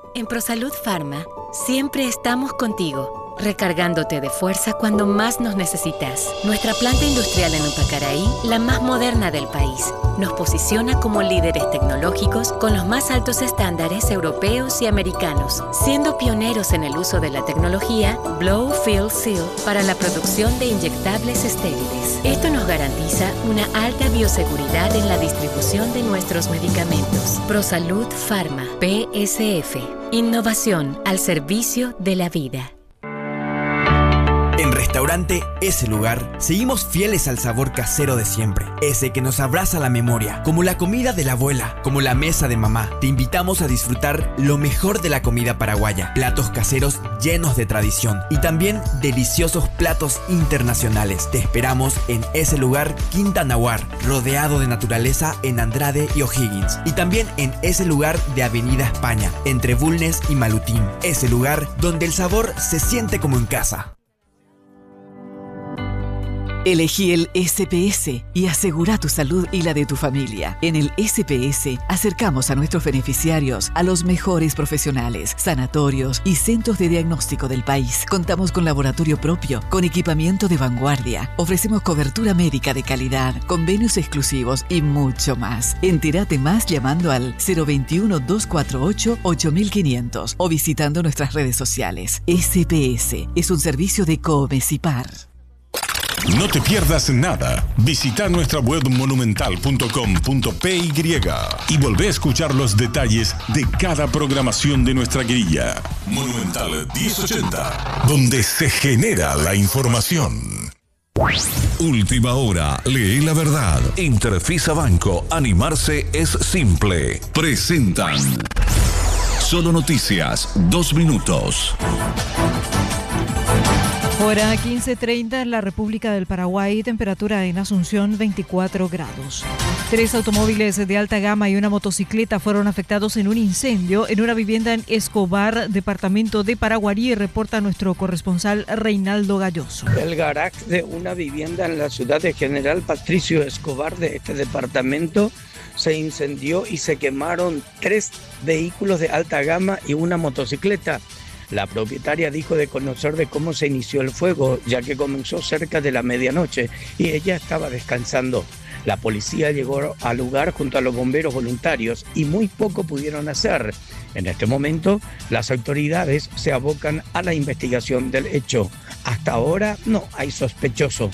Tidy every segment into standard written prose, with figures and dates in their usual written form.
En ProSalud Pharma, siempre estamos contigo, recargándote de fuerza cuando más nos necesitas. Nuestra planta industrial en Upacaraí, la más moderna del país, nos posiciona como líderes tecnológicos con los más altos estándares europeos y americanos, siendo pioneros en el uso de la tecnología Blow Fill Seal para la producción de inyectables estériles. Esto nos garantiza una alta bioseguridad en la distribución de nuestros medicamentos. ProSalud Pharma, PSF. Innovación al servicio de la vida. En Restaurante Ese Lugar, seguimos fieles al sabor casero de siempre. Ese que nos abraza la memoria, como la comida de la abuela, como la mesa de mamá. Te invitamos a disfrutar lo mejor de la comida paraguaya. Platos caseros llenos de tradición y también deliciosos platos internacionales. Te esperamos en Ese Lugar Quinta Nahuar, rodeado de naturaleza en Andrade y O'Higgins. Y también en Ese Lugar de Avenida España, entre Bulnes y Malutín. Ese Lugar donde el sabor se siente como en casa. Elegí el SPS y asegura tu salud y la de tu familia. En el SPS acercamos a nuestros beneficiarios a los mejores profesionales, sanatorios y centros de diagnóstico del país. Contamos con laboratorio propio, con equipamiento de vanguardia. Ofrecemos cobertura médica de calidad, convenios exclusivos y mucho más. Entérate más llamando al 021-248-8500 o visitando nuestras redes sociales. SPS es un servicio de Comesipar. No te pierdas nada. Visita nuestra web monumental.com.py y volvé a escuchar los detalles de cada programación de nuestra grilla. Monumental 1080, donde se genera la información. Última hora, lee la verdad. Interfisa Banco, animarse es simple. Presentan Solo Noticias, 2 minutos. Hora 15:30 en la República del Paraguay, temperatura en Asunción 24 grados. 3 automóviles de alta gama y una motocicleta fueron afectados en un incendio en una vivienda en Escobar, departamento de Paraguarí, reporta nuestro corresponsal Reinaldo Galloso. El garage de una vivienda en la ciudad de General Patricio Escobar de este departamento se incendió y se quemaron 3 vehículos de alta gama y una motocicleta. La propietaria dijo de conocer de cómo se inició el fuego, ya que comenzó cerca de la medianoche y ella estaba descansando. La policía llegó al lugar junto a los bomberos voluntarios y muy poco pudieron hacer. En este momento, las autoridades se abocan a la investigación del hecho. Hasta ahora no hay sospechoso.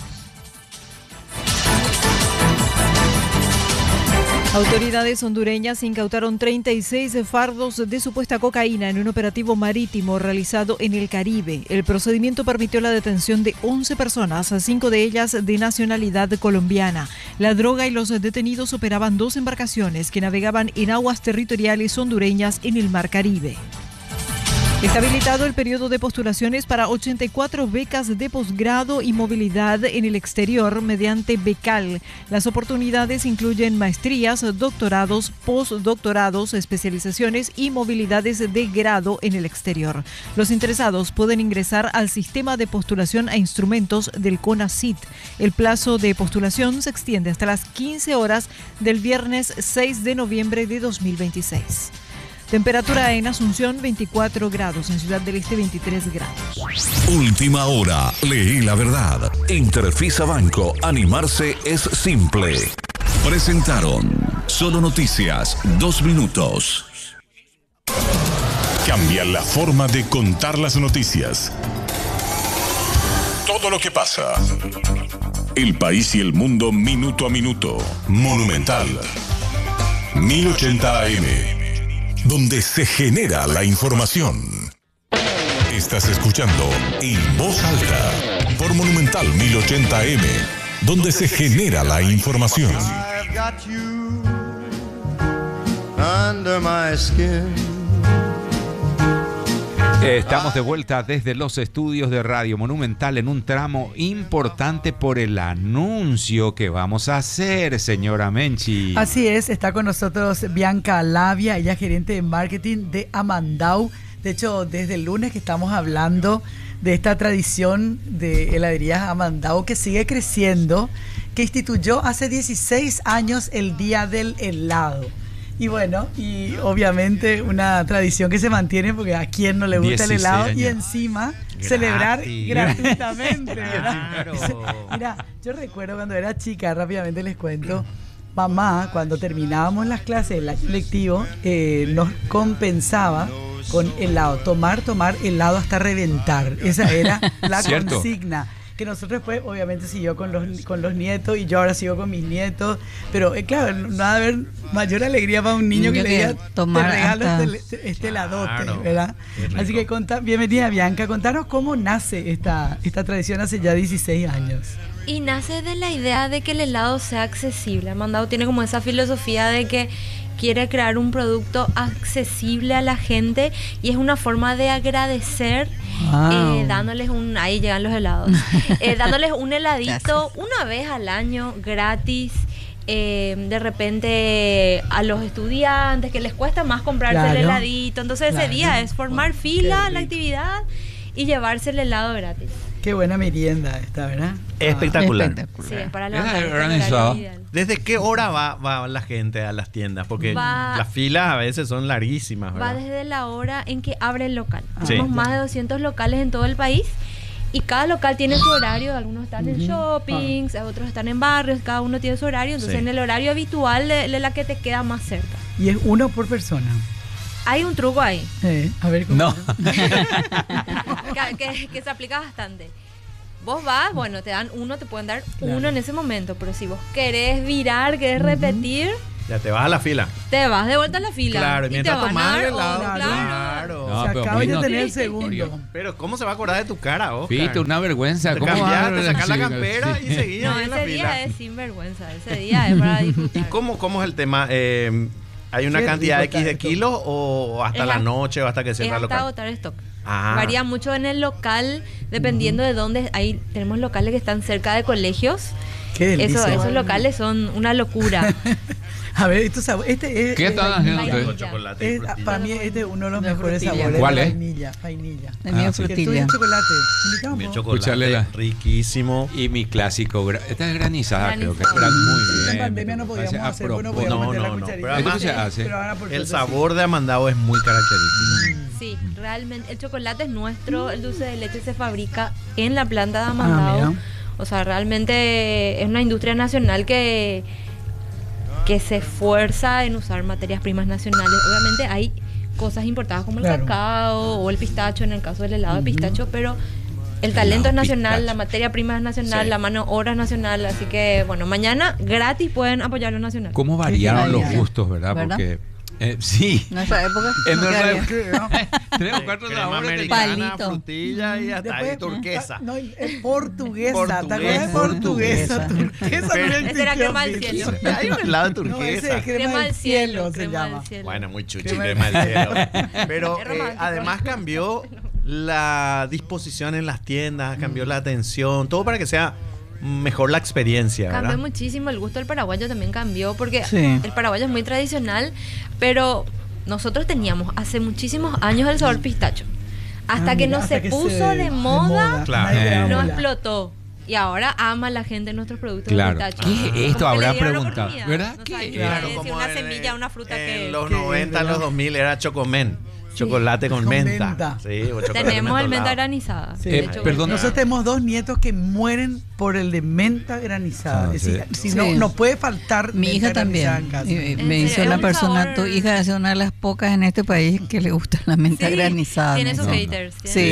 Autoridades hondureñas incautaron 36 fardos de supuesta cocaína en un operativo marítimo realizado en el Caribe. El procedimiento permitió la detención de 11 personas, 5 de ellas de nacionalidad colombiana. La droga y los detenidos operaban 2 embarcaciones que navegaban en aguas territoriales hondureñas en el Mar Caribe. Está habilitado el periodo de postulaciones para 84 becas de posgrado y movilidad en el exterior mediante Becal. Las oportunidades incluyen maestrías, doctorados, postdoctorados, especializaciones y movilidades de grado en el exterior. Los interesados pueden ingresar al sistema de postulación a instrumentos del CONACYT. El plazo de postulación se extiende hasta las 15 horas del viernes 6 de noviembre de 2026. Temperatura en Asunción 24 grados, en Ciudad del Este 23 grados. Última hora, lee la verdad. Interfisa Banco, animarse es simple. Presentaron Solo Noticias, 2 minutos. Cambia la forma de contar las noticias. Todo lo que pasa. El país y el mundo minuto a minuto. Monumental 1080 AM. Donde se genera la información. Estás escuchando En Voz Alta por Monumental 1080M, donde se genera la información. Estamos de vuelta desde los estudios de Radio Monumental en un tramo importante por el anuncio que vamos a hacer, señora Menchi. Así es, está con nosotros Bianca Labia, ella es gerente de marketing de Amandau. De hecho, desde el lunes que estamos hablando de esta tradición de heladerías Amandau que sigue creciendo, que instituyó hace 16 años el Día del Helado. Y bueno, y obviamente una tradición que se mantiene porque a quien no le gusta el helado años. y encima celebrar gratuitamente, ¿verdad? Mira, yo recuerdo cuando era chica, rápidamente les cuento, mamá, cuando terminábamos las clases del año lectivo, nos compensaba con helado, tomar helado hasta reventar. Esa era la consigna. Que nosotros después, obviamente, siguió con los nietos y yo ahora sigo con mis nietos. Pero, claro, no va a haber mayor alegría para un niño que le diga, te regalo este heladote, ¿verdad? Así que bienvenida, Bianca. Contanos cómo nace esta tradición hace ya 16 años. Y nace de la idea de que el helado sea accesible. Amandau tiene como esa filosofía de que quiere crear un producto accesible a la gente y es una forma de agradecer, dándoles ahí llegan los helados, dándoles un heladito una vez al año gratis. De repente a los estudiantes que les cuesta más comprarse el heladito, entonces ese día es formar fila a la actividad y llevarse el helado gratis. Qué buena merienda esta, ¿verdad? Espectacular. Sí, es para levantar. ¿Desde qué hora va la gente a las tiendas? Porque las filas a veces son larguísimas, ¿verdad? Va desde la hora en que abre el local. Sí. Tenemos más de 200 locales en todo el país y cada local tiene su horario. Algunos están en shoppings, otros están en barrios, cada uno tiene su horario. Entonces en el horario habitual de la que te queda más cerca. ¿Y es uno por persona? Hay un truco ahí. A ver cómo. No. que se aplica bastante. Vos vas, bueno, te dan uno, te pueden dar uno en ese momento, pero si vos querés virar, querés repetir, ya te vas a la fila. Te vas de vuelta a la fila. Claro, y mientras tomás el helado. Claro. No, se pero acaba de no tener el segundo. Pero ¿cómo se va a acordar de tu cara, Oscar? Pito, una vergüenza. Te ¿Cómo cambiaste, vas a sacás la campera y seguías No, en la ese fila. día es sin vergüenza. Ese día es para disfrutar. ¿Y cómo es el tema? ¿Hay una cantidad X de kilos o hasta la noche o hasta que cierra el local? Hasta agotar stock. Varía mucho en el local, dependiendo de dónde. Ahí tenemos locales que están cerca de colegios. Qué delicia. Esos locales son una locura. A ver, ¿qué están haciendo ustedes? Para mí este es uno de los mejores sabores. ¿Cuál es? Vainilla. El mío ¿Tú frutilla. el chocolate? Mi Escucharle chocolate riquísimo. Y mi clásico, esta es granizada, creo que es muy En bien. pandemia no podíamos hacer, bueno, podíamos meter la cucharita. Pero además se hace. Pero ahora por El suerte sabor de Amandao es muy característico. Sí, realmente el chocolate es nuestro, el dulce de leche se fabrica en la planta de Amandao. O sea, realmente es una industria nacional que se esfuerza en usar materias primas nacionales. Obviamente hay cosas importadas como el cacao o el pistacho, en el caso del helado de pistacho, pero el talento es nacional, la materia prima es nacional, la mano obra es nacional, así que bueno, mañana gratis pueden apoyar lo nacional. ¿Cómo variaron los gustos, verdad? Porque sí. Nuestra época. En nuestra época. 3 o 4 sabores. Palito. Frutilla y hasta ahí turquesa. No, es portuguesa. Portuguesa. Turquesa. Ese era crema del cielo. Hay un helado de No, turquesa. ese es crema del cielo se llama. Bueno, muy chuchi, crema del cielo. Pero además cambió la disposición en las tiendas, cambió la atención, todo para que sea mejor la experiencia, ¿verdad? Cambió muchísimo, el gusto del paraguayo también cambió, porque el paraguayo es muy tradicional, pero nosotros teníamos hace muchísimos años el sabor pistacho. Hasta que no se puso de moda, no explotó. Y ahora ama la gente nuestros productos de pistacho. ¿Qué es esto? Porque Habrá le dieron preguntado. oportunidad. ¿Verdad? No ¿Qué? sabía Claro, si como una semilla, una fruta en que... los 90, en los 2000 era chocomen. Chocolate con menta. Sí, o chocolate tenemos el menta mentolado. granizada. Sí. Perdón. Nosotros tenemos 2 nietos que mueren por el de menta granizada. Es decir, si no puede faltar mi hija también. Me dice una persona, tu hija es una de las pocas en este país que le gusta la menta granizada. Tiene sus haters.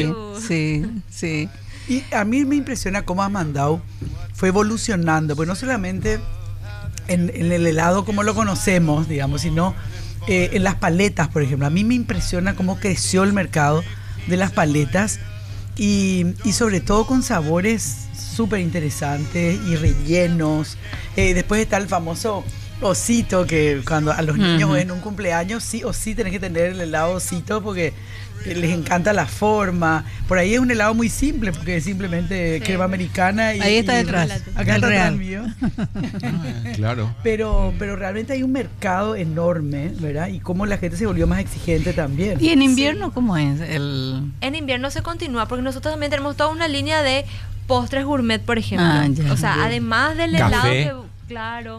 Sí. Y a mí me impresiona cómo Amandao fue evolucionando, pues no solamente en el helado como lo conocemos, digamos, sino en las paletas, por ejemplo. A mí me impresiona cómo creció el mercado de las paletas y sobre todo con sabores súper interesantes y rellenos. Después está el famoso osito, que cuando a los niños en un cumpleaños sí o sí tenés que tener el helado osito porque les encanta la forma. Por ahí es un helado muy simple porque es simplemente crema americana y ahí está detrás. Acá está atrás mío. Claro. Pero realmente hay un mercado enorme, ¿verdad? Y cómo la gente se volvió más exigente también. ¿Y en invierno cómo es? En invierno se continúa porque nosotros también tenemos toda una línea de postres gourmet, por ejemplo. O sea, además del helado que, claro,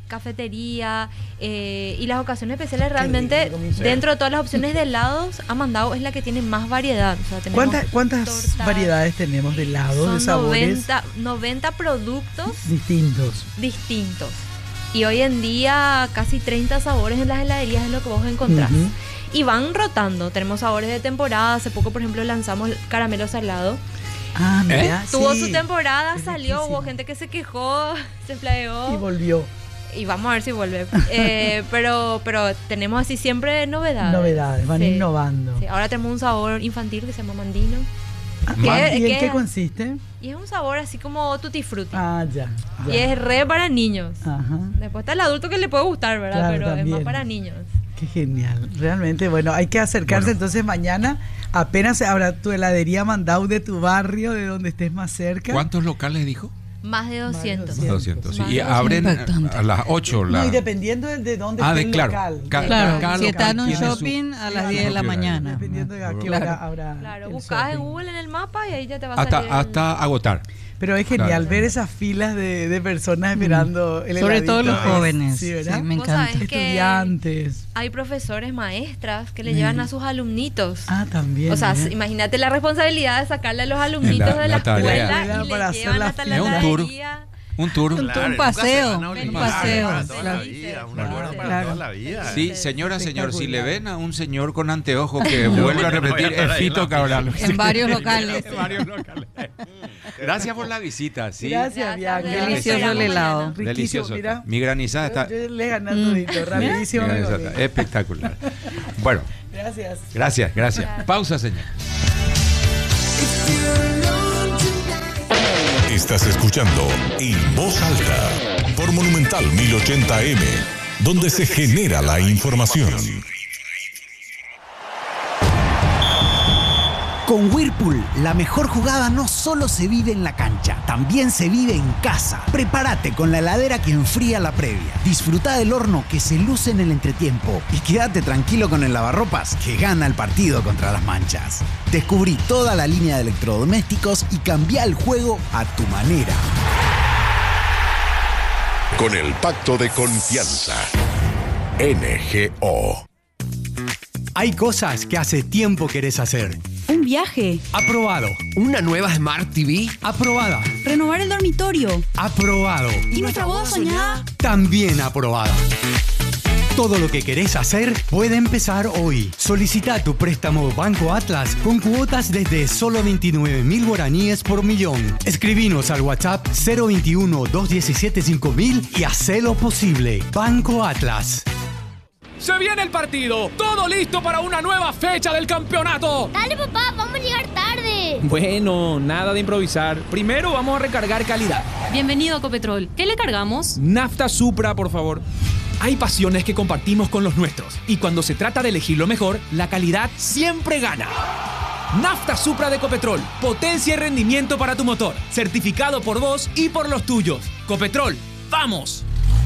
cafetería y las ocasiones especiales realmente dentro de todas las opciones de helados, Amandau es la que tiene más variedad. O sea, tenemos ¿Cuántas tortas, variedades tenemos de helados, son de sabores? 90 productos distintos. Y hoy en día casi 30 sabores en las heladerías es lo que vos encontrás. Y van rotando. Tenemos sabores de temporada. Hace poco, por ejemplo, lanzamos caramelo salado. Ah, mira, tuvo su temporada, salió, hubo gente que se quejó, se flageó. Y volvió. Y vamos a ver si vuelve. Pero tenemos así siempre novedades. Novedades, van innovando. Sí, ahora tenemos un sabor infantil que se llama mandino. ¿Y en qué consiste? Y es un sabor así como tutti frutti. Ah, ya. Y es re para niños. Ajá. Después está el adulto que le puede gustar, ¿verdad? Claro, pero también. es más para niños. Qué genial. Realmente, bueno, hay que acercarse entonces mañana. Apenas habrá tu heladería Amandau de tu barrio, de donde estés más cerca. ¿Cuántos locales dijo? Más de 200. 200. Sí. Y abren a las 8. No, y dependiendo de dónde esté el local. Claro, si está en un shopping a las 10 de la mañana. Dependiendo de a qué hora habrá. Claro, buscas en Google en el mapa y ahí ya te va a salir. Hasta agotar. Pero es genial ver esas filas de personas esperando el sobre heladito. todo los jóvenes. Sí, ¿verdad? Sí, me encanta. Estudiantes. Hay profesores, maestras que le llevan a sus alumnitos. Ah, también. O sea, imagínate la responsabilidad de sacarle a los alumnitos de la escuela y para le llevan hasta la heladería. Un tour. Un paseo. Un paseo. Sí, señora, señor, si le ven a un señor con anteojos que vuelve a repetir, es Fito Cabral. En varios locales. Gracias por la visita, sí. Gracias, Bianca. Delicioso el helado. Delicioso. Mi granizada está. Yo le gané todito, rapidísimo. Espectacular. Bueno. Gracias. Pausa, señor. Estás escuchando En Voz Alta por Monumental 1080M, donde se genera la información. Con Whirlpool, la mejor jugada no solo se vive en la cancha, también se vive en casa. Prepárate con la heladera que enfría la previa. Disfruta del horno que se luce en el entretiempo. Y quédate tranquilo con el lavarropas que gana el partido contra las manchas. Descubrí toda la línea de electrodomésticos y cambia el juego a tu manera. Con el pacto de confianza. NGO. Hay cosas que hace tiempo querés hacer. Un viaje. Aprobado. Una nueva Smart TV. Aprobada. Renovar el dormitorio. Aprobado. ¿Y nuestra boda soñada? También aprobada. Todo lo que querés hacer puede empezar hoy. Solicita tu préstamo Banco Atlas con cuotas desde solo 29.000 guaraníes por millón. Escribinos al WhatsApp 021-217-5000 y hacelo posible. Banco Atlas. ¡Se viene el partido! ¡Todo listo para una nueva fecha del campeonato! ¡Dale, papá! ¡Vamos a llegar tarde! Bueno, nada de improvisar. Primero vamos a recargar calidad. Bienvenido a Ecopetrol. ¿Qué le cargamos? Nafta Supra, por favor. Hay pasiones que compartimos con los nuestros. Y cuando se trata de elegir lo mejor, la calidad siempre gana. Nafta Supra de Ecopetrol. Potencia y rendimiento para tu motor. Certificado por vos y por los tuyos. Ecopetrol, ¡vamos!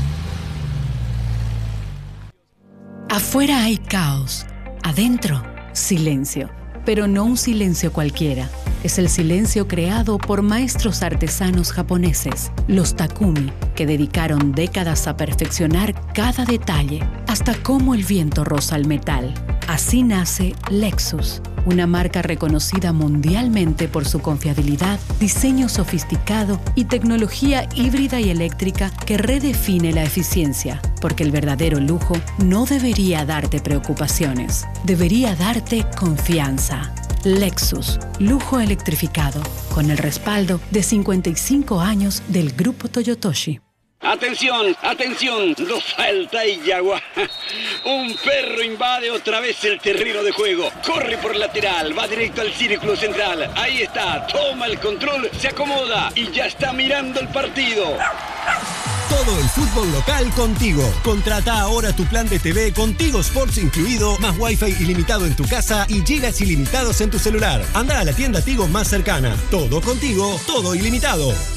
Afuera hay caos, adentro silencio, pero no un silencio cualquiera. Es el silencio creado por maestros artesanos japoneses, los Takumi, que dedicaron décadas a perfeccionar cada detalle, hasta cómo el viento roza el metal. Así nace Lexus, una marca reconocida mundialmente por su confiabilidad, diseño sofisticado y tecnología híbrida y eléctrica que redefine la eficiencia, porque el verdadero lujo no debería darte preocupaciones, debería darte confianza. Lexus, lujo electrificado, con el respaldo de 55 años del Grupo Toyotoshi. ¡Atención! ¡Atención! ¡No falta Iyagua! Un perro invade otra vez el terreno de juego. Corre por lateral, va directo al círculo central. Ahí está, toma el control, se acomoda y ya está mirando el partido. Todo el fútbol local contigo. Contrata ahora tu plan de TV con Tigo Sports incluido, más Wi-Fi ilimitado en tu casa y gigas ilimitados en tu celular. Anda a la tienda Tigo más cercana. Todo contigo, todo ilimitado.